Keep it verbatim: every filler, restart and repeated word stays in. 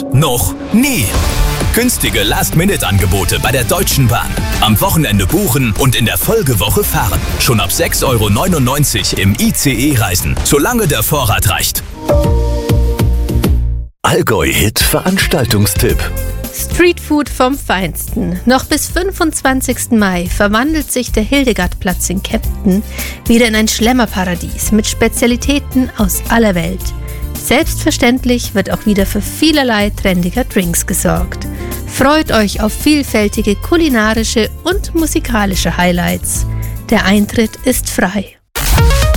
gekauft? Noch nie. Günstige Last-Minute-Angebote bei der Deutschen Bahn. Am Wochenende buchen und in der Folgewoche fahren. Schon ab sechs Euro neunundneunzig im I C E-Reisen, solange der Vorrat reicht. Allgäu-Hit Veranstaltungstipp. Streetfood vom Feinsten. Noch bis fünfundzwanzigsten Mai verwandelt sich der Hildegardplatz in Kempten wieder in ein Schlemmerparadies mit Spezialitäten aus aller Welt. Selbstverständlich wird auch wieder für vielerlei trendiger Drinks gesorgt. Freut euch auf vielfältige kulinarische und musikalische Highlights. Der Eintritt ist frei.